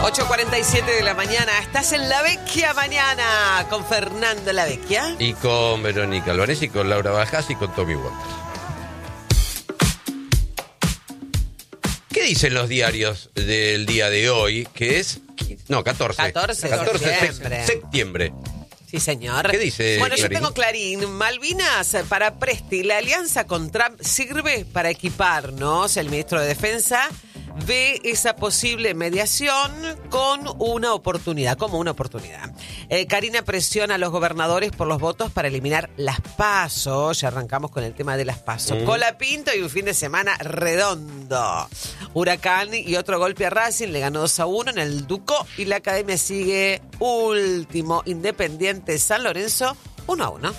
8:47 de la mañana. Estás en La Vecchia mañana con Fernando La Vecchia. Y con Verónica Albanesi, y con Laura Bajás y con Tommy Walters. ¿Qué dicen los diarios del día de hoy? Que es... No, 14 de septiembre. Sí, señor. ¿Qué dice Bueno, Clarín? yo tengo Clarín. Malvinas para Presti. La alianza con Trump sirve para equiparnos. El ministro de Defensa ve esa posible mediación como una oportunidad. Karina presiona a los gobernadores por los votos para eliminar las PASO. Ya arrancamos con el tema de las PASO. Colapinto y un fin de semana redondo. Huracán y otro golpe a Racing. Le ganó 2-1 en el Ducó y la academia sigue último. Independiente San Lorenzo 1-1.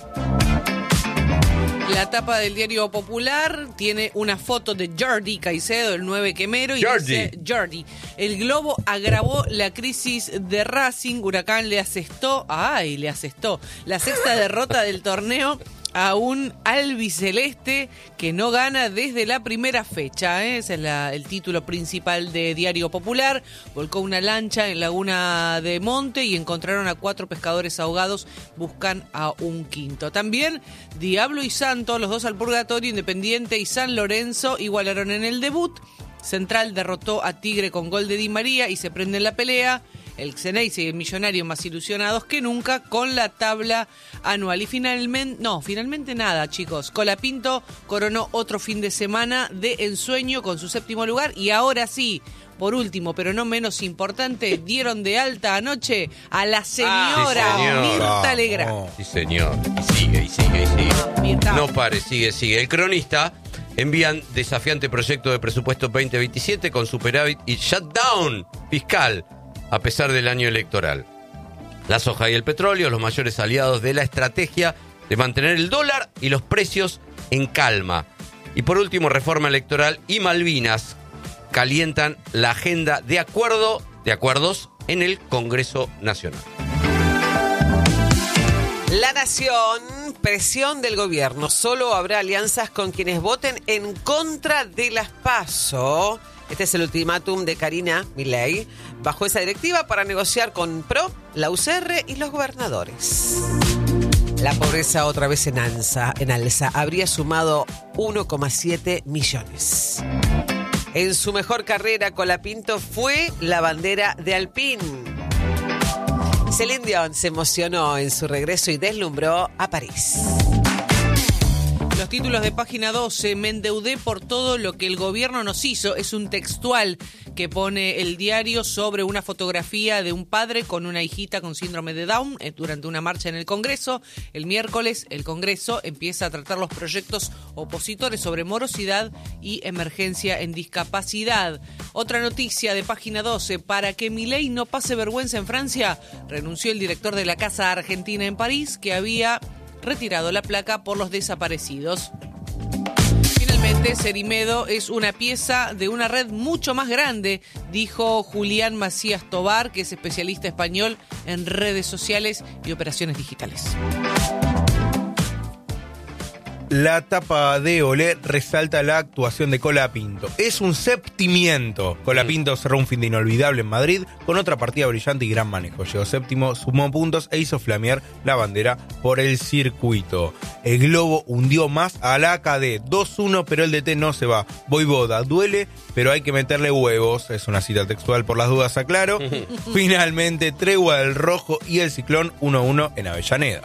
La tapa del Diario Popular tiene una foto de Jordi Caicedo, el 9 quemero, y dice Jordi. El globo agravó la crisis de Racing. Huracán le asestó la sexta derrota del torneo a un albiceleste que no gana desde la primera fecha. Ese es el título principal de Diario Popular. Volcó una lancha en Laguna de Monte y encontraron a 4 pescadores ahogados. Buscan a un quinto. También Diablo y Santo, los dos al purgatorio. Independiente y San Lorenzo igualaron en el debut. Central derrotó a Tigre con gol de Di María y se prende en la pelea. El Xeneize y el Millonario más ilusionados que nunca con la tabla anual. Y finalmente nada, chicos. Colapinto coronó otro fin de semana de ensueño con su 7º lugar. Y ahora sí, por último, pero no menos importante, dieron de alta anoche a la señora Mirta Legrand. Sí, señor. Y sigue. Mirta. No pare, sigue. El Cronista envían desafiante proyecto de presupuesto 2027 con superávit y shutdown fiscal a pesar del año electoral. La soja y el petróleo, los mayores aliados de la estrategia de mantener el dólar y los precios en calma. Y por último, reforma electoral y Malvinas calientan la agenda de acuerdos en el Congreso Nacional. La Nación, presión del gobierno. Solo habrá alianzas con quienes voten en contra de las PASO. Este es el ultimátum de Karina Milei. Bajo esa directiva para negociar con PRO, la UCR y los gobernadores. La pobreza otra vez en alza. Habría sumado 1,7 millones. En su mejor carrera, Colapinto fue la bandera de Alpine. Celine Dion se emocionó en su regreso y deslumbró a París. Los títulos de página 12, me endeudé por todo lo que el gobierno nos hizo. Es un textual que pone el diario sobre una fotografía de un padre con una hijita con síndrome de Down durante una marcha en el Congreso. El miércoles el Congreso empieza a tratar los proyectos opositores sobre morosidad y emergencia en discapacidad. Otra noticia de página 12, para que Milei no pase vergüenza en Francia, renunció el director de la Casa Argentina en París, que había retirado la placa por los desaparecidos. Finalmente, Cerimedo es una pieza de una red mucho más grande, dijo Julián Macías Tobar, que es especialista español en redes sociales y operaciones digitales. La tapa de Olé resalta la actuación de Colapinto. Es un septimiento. Colapinto cerró un fin de inolvidable en Madrid con otra partida brillante y gran manejo. Llegó séptimo, sumó puntos e hizo flamear la bandera por el circuito. El globo hundió más a la AKD 2-1, pero el DT no se va. Voivoda duele, pero hay que meterle huevos. Es una cita textual, por las dudas aclaro. Finalmente, tregua del Rojo y el Ciclón 1-1 en Avellaneda.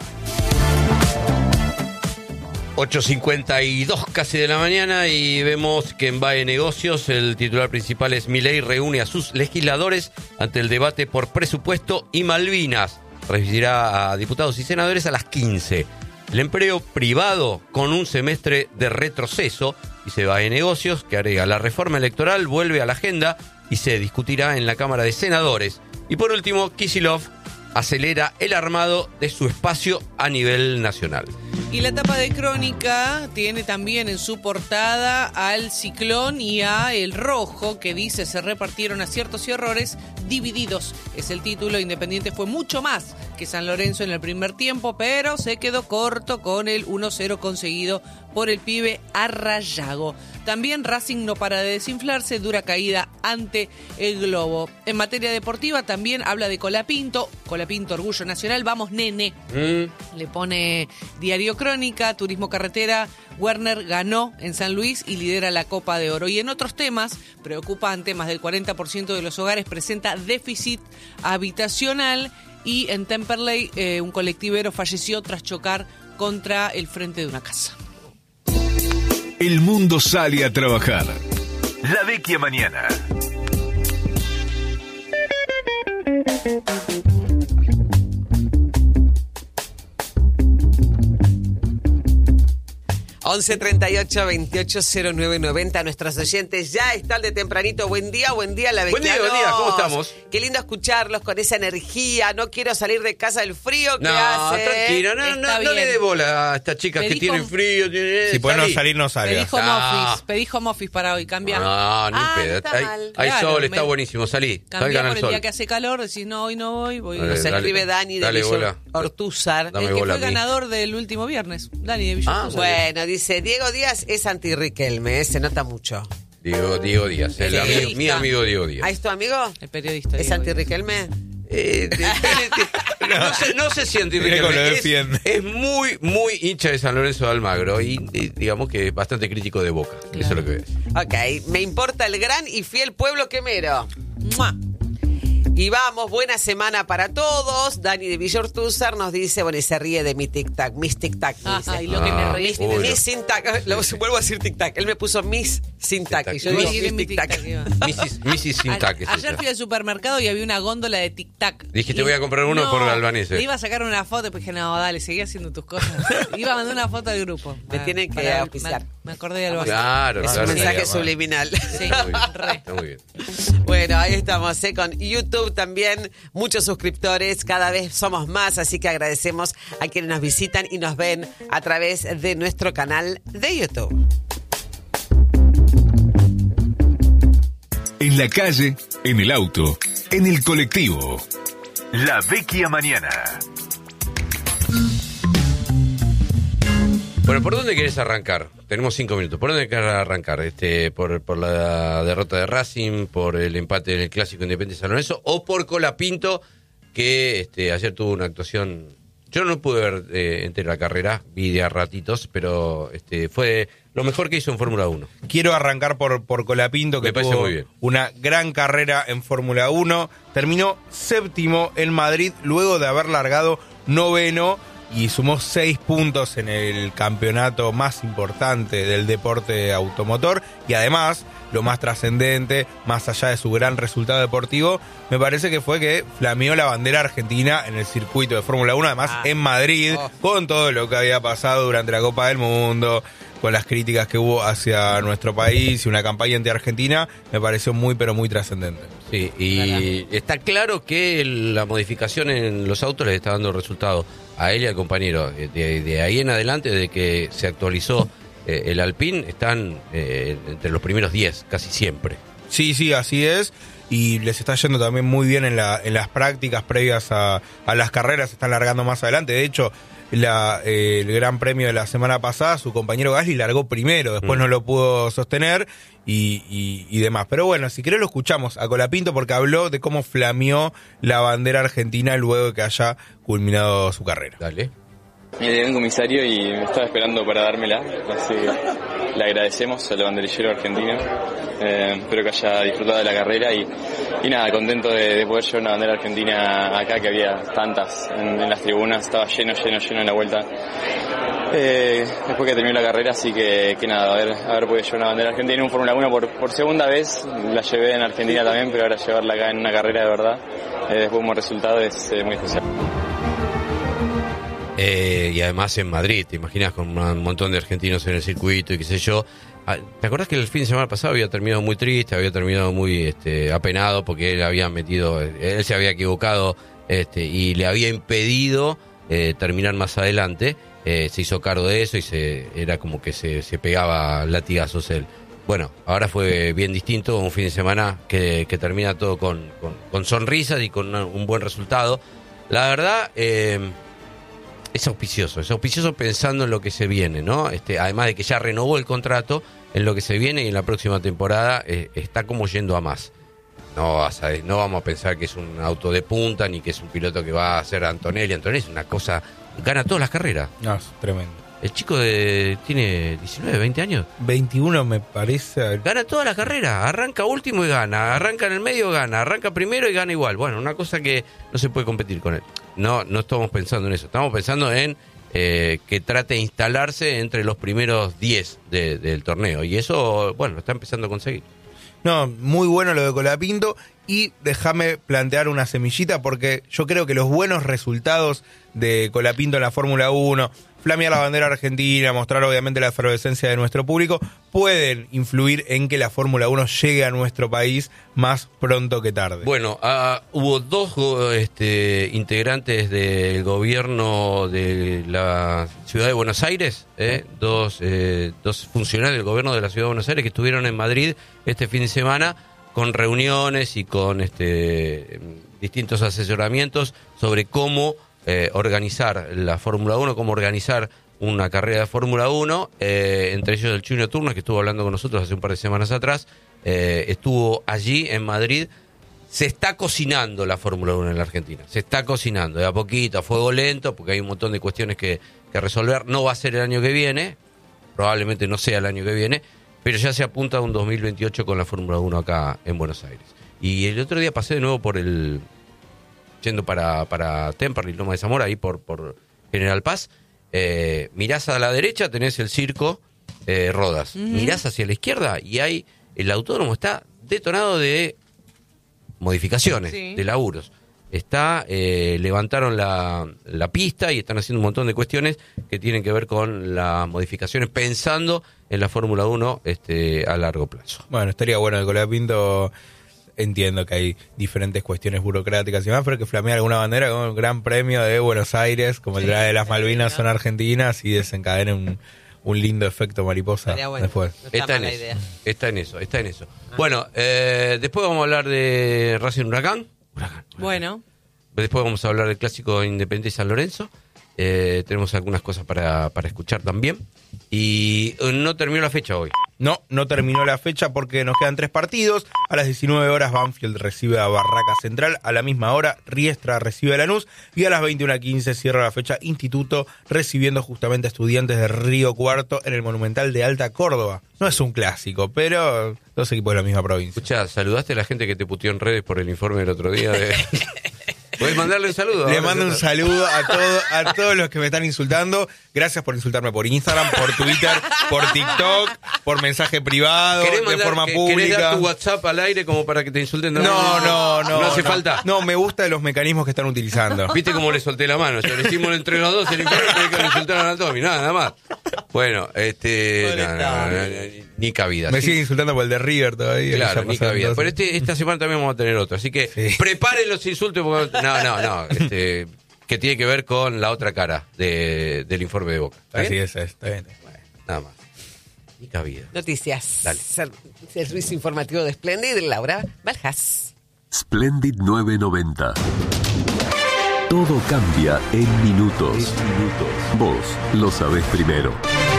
8:52 casi de la mañana y vemos que en BAE Negocios el titular principal es: Milei reúne a sus legisladores ante el debate por presupuesto y Malvinas. Recibirá a diputados y senadores a las 15. El empleo privado con un semestre de retroceso, dice BAE Negocios, que agrega: la reforma electoral vuelve a la agenda y se discutirá en la Cámara de Senadores. Y por último, Kicillof acelera el armado de su espacio a nivel nacional. Y la tapa de Crónica tiene también en su portada al Ciclón y a El Rojo, que dice: se repartieron aciertos y errores divididos. Es el título. Independiente fue mucho más que San Lorenzo en el primer tiempo, pero se quedó corto con el 1-0 conseguido por el pibe Arrayago. También Racing no para de desinflarse, dura caída ante el Globo. En materia deportiva también habla de Colapinto, orgullo nacional, vamos nene. Le pone Diario Crónica, Turismo Carretera, Werner ganó en San Luis y lidera la Copa de Oro. Y en otros temas, preocupante, más del 40% de los hogares presenta déficit habitacional y en Temperley un colectivero falleció tras chocar contra el frente de una casa. El mundo sale a trabajar. La Vecchia Mañana. Once 38 28 09 90. Nuestros oyentes ya están de tempranito. Buen día, la Vecchianos. Buen día, ¿cómo estamos? Qué lindo escucharlos con esa energía. No quiero salir de casa del frío que hace. Tranquila, no le dé bola a estas chicas que tienen frío. Si pueden no salir, no salgas. Pedí home office para hoy, cambia. No, ni pedo. Hay sol, está buenísimo, salí. Salgan al sol. El día que hace calor, decís, no, hoy no voy. Nos escribe Dani de Villa Ortúzar. El que fue ganador del último viernes. Dani de Villa Ortúzar. Bueno, dice, Diego Díaz es anti-Riquelme, se nota mucho. Diego Díaz, mi amigo Diego Díaz. ¿Ah, es tu amigo? El periodista. ¿Es anti-Riquelme? No sé si anti-Riquelme. Es muy, muy hincha de San Lorenzo de Almagro y digamos que es bastante crítico de Boca. Claro. Eso es lo que ves. Ok, me importa el gran y fiel pueblo quemero. ¡Mua! Y vamos, buena semana para todos. Dani de Villa Ortúzar nos dice, bueno, y se ríe de mi tic-tac, mis tic-tac. Ay, lo que me reí. Mis sin-tac, vuelvo a decir tic-tac. Él me puso mis sin-tac. Y yo digo mis tic-tac. Mrs. sin-tac. Ayer fui al supermercado y había una góndola de tic-tac. Dije, te voy a comprar uno por Albanese. Le iba a sacar una foto, pero dije, no, dale, seguí haciendo tus cosas. Iba a mandar una foto al grupo. Me tienen que auspiciar. Me acordé de algo así. Claro, es un mensaje subliminal. Sí, está muy bien. Bueno, ahí estamos, con YouTube también. Muchos suscriptores, cada vez somos más, así que agradecemos a quienes nos visitan y nos ven a través de nuestro canal de YouTube. En la calle, en el auto, en el colectivo. La Vecchia Mañana. Bueno, ¿por dónde querés arrancar? Tenemos 5 minutos. ¿Por dónde querés arrancar? ¿Por la derrota de Racing, por el empate en el Clásico Independiente San Lorenzo o por Colapinto, que ayer tuvo una actuación? Yo no pude ver entera la carrera, vi de a ratitos, pero fue lo mejor que hizo en Fórmula 1. Quiero arrancar por Colapinto, que tuvo muy bien. Una gran carrera en Fórmula 1. Terminó séptimo en Madrid luego de haber largado noveno. Y sumó 6 puntos en el campeonato más importante del deporte automotor. Y además, lo más trascendente, más allá de su gran resultado deportivo, me parece que fue que flameó la bandera argentina en el circuito de Fórmula 1, además en Madrid, con todo lo que había pasado durante la Copa del Mundo, con las críticas que hubo hacia nuestro país y una campaña anti-argentina, me pareció muy, pero muy trascendente. Sí, y está claro que la modificación en los autos les está dando resultado a él y al compañero. De ahí en adelante, desde que se actualizó el Alpine, están entre los primeros 10, casi siempre. Sí, así es. Y les está yendo también muy bien en las prácticas previas a las carreras, se están largando más adelante. De hecho, el Gran Premio de la semana pasada, su compañero Gasly largó primero, después no lo pudo sostener y demás. Pero bueno, si querés lo escuchamos a Colapinto porque habló de cómo flameó la bandera argentina luego de que haya culminado su carrera. Dale. Llegué un comisario y me estaba esperando para dármela, así que le agradecemos al banderillero argentino. Espero que haya disfrutado de la carrera y nada, contento de poder llevar una bandera argentina acá, que había tantas en las tribunas, estaba lleno en la vuelta. Después que terminó la carrera, así que nada, haber podido llevar una bandera argentina en un Fórmula 1 por segunda vez. La llevé en Argentina también, pero ahora llevarla acá en una carrera de verdad, después como resultado, es muy especial. Y además en Madrid, te imaginas, con un montón de argentinos en el circuito y qué sé yo. ¿Te acordás que el fin de semana pasado había terminado muy triste, había terminado muy apenado porque él se había equivocado y le había impedido terminar más adelante? Se hizo cargo de eso y era como que se pegaba latigazos él. Bueno, ahora fue bien distinto, un fin de semana que termina todo con sonrisas y con un buen resultado. La verdad, es auspicioso pensando en lo que se viene, ¿no? Además de que ya renovó el contrato, en lo que se viene y en la próxima temporada está como yendo a más. No vamos a pensar que es un auto de punta ni que es un piloto que va a ser Antonelli. Antonelli es una cosa, gana todas las carreras. No, es tremendo. El chico tiene 19, 20 años. 21 me parece. Gana todas las carreras, arranca último y gana, arranca en el medio, gana, arranca primero y gana igual. Bueno, una cosa que no se puede competir con él. No estamos pensando en eso, estamos pensando en que trate de instalarse entre los primeros 10 del torneo. Y eso, bueno, lo está empezando a conseguir. No, muy bueno lo de Colapinto. Y déjame plantear una semillita, porque yo creo que los buenos resultados de Colapinto en la Fórmula 1, flamear la bandera argentina, mostrar obviamente la efervescencia de nuestro público, pueden influir en que la Fórmula 1 llegue a nuestro país más pronto que tarde. Bueno, hubo dos integrantes del gobierno de la ciudad de Buenos Aires, dos funcionarios del gobierno de la ciudad de Buenos Aires que estuvieron en Madrid este fin de semana con reuniones y con distintos asesoramientos sobre cómo organizar la Fórmula 1, cómo organizar una carrera de Fórmula 1, entre ellos el Chuno Turner, que estuvo hablando con nosotros hace un par de semanas atrás, estuvo allí en Madrid. Se está cocinando la Fórmula 1 en la Argentina, se está cocinando de a poquito, a fuego lento, porque hay un montón de cuestiones que resolver. No va a ser el año que viene, probablemente no sea el año que viene, pero ya se apunta a un 2028 con la Fórmula 1 acá en Buenos Aires. Y el otro día pasé de nuevo yendo para Temperley, Loma de Zamora, ahí por General Paz. Mirás a la derecha, tenés el circo Rodas. Mirás hacia la izquierda y el autódromo está detonado de modificaciones, de laburos. Levantaron la pista y están haciendo un montón de cuestiones que tienen que ver con las modificaciones, pensando en la Fórmula 1 a largo plazo. Bueno, estaría bueno el Colapinto. Entiendo que hay diferentes cuestiones burocráticas y demás, pero que flamea alguna bandera con un gran premio de Buenos Aires, como el de las Malvinas son argentinas, y desencadena un lindo efecto mariposa bueno. Después. No está en eso. Bueno, después vamos a hablar de Racing Huracán. Bueno. Después vamos a hablar del clásico Independiente San Lorenzo. Tenemos algunas cosas para escuchar también. Y no terminó la fecha hoy. No terminó la fecha porque nos quedan 3 partidos. A las 19 horas Banfield recibe a Barraca Central. A la misma hora Riestra recibe a Lanús. Y a las 21:15 cierra la fecha Instituto recibiendo justamente a Estudiantes de Río Cuarto en el Monumental de Alta Córdoba. No es un clásico, pero 2 equipos de la misma provincia. Escuchá, ¿saludaste a la gente que te puteó en redes por el informe del otro día? ¿Puedes mandarle un saludo? Le mando un saludo a todos los que me están insultando. Gracias por insultarme por Instagram, por Twitter, por TikTok, por mensaje privado, de forma pública. ¿Querés dar tu WhatsApp al aire como para que te insulten? No. ¿No hace falta? No, me gustan los mecanismos que están utilizando. ¿Viste cómo le solté la mano? Yo le hicimos entre los dos el informe que le insultaron a Tommy, nada más. Bueno, ni cabida. Me siguen insultando por el de River todavía. Claro, ni cabida. Pero esta semana también vamos a tener otro, así que preparen los insultos porque no, que tiene que ver con la otra cara del informe de Boca. Así es, está bien. Bueno, nada más. Ni cabida. Noticias. Dale. Servicio informativo de Splendid, Laura Baljas. Splendid 990. Todo cambia en minutos. Vos lo sabés primero.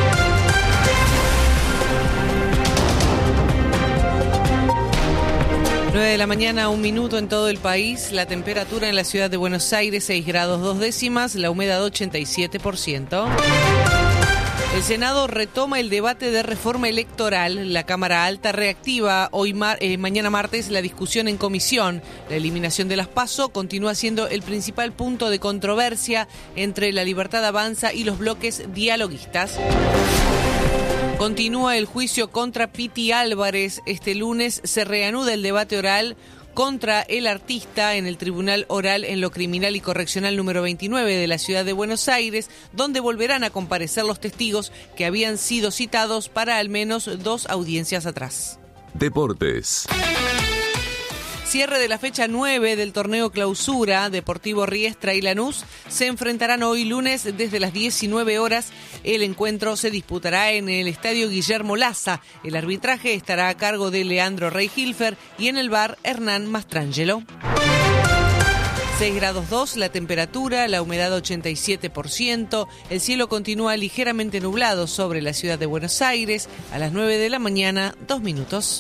9 de la mañana, 1 minuto en todo el país. La temperatura en la ciudad de Buenos Aires, 6 grados 2 décimas. La humedad, 87%. El Senado retoma el debate de reforma electoral. La Cámara Alta reactiva mañana martes la discusión en comisión. La eliminación de las PASO continúa siendo el principal punto de controversia entre La Libertad Avanza y los bloques dialoguistas. Continúa el juicio contra Piti Álvarez. Este lunes se reanuda el debate oral contra el artista en el Tribunal Oral en lo Criminal y Correccional número 29 de la ciudad de Buenos Aires, donde volverán a comparecer los testigos que habían sido citados para al menos 2 audiencias atrás. Deportes. Cierre de la fecha 9 del torneo Clausura. Deportivo Riestra y Lanús se enfrentarán hoy lunes desde las 19 horas. El encuentro se disputará en el Estadio Guillermo Laza. El arbitraje estará a cargo de Leandro Rey Hilfer y en el VAR Hernán Mastrangelo. 6 grados 2 la temperatura, la humedad 87%, el cielo continúa ligeramente nublado sobre la ciudad de Buenos Aires. A las 9 de la mañana, 2 minutos.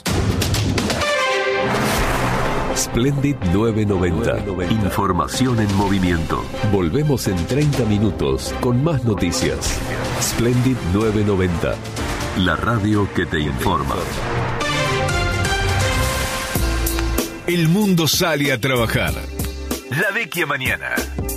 Splendid 990. Información en movimiento. Volvemos en 30 minutos con más noticias. Splendid 990. La radio que te informa. El mundo sale a trabajar. La Vecchia Mañana.